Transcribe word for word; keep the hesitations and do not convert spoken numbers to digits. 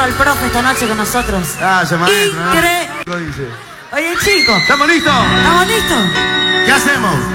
tenerlo al profe esta noche con nosotros. Ah, ya maestro, ¿no? Incre... Lo dice. Oye, chicos. ¿Estamos listos? ¿Estamos listos? ¿Qué hacemos?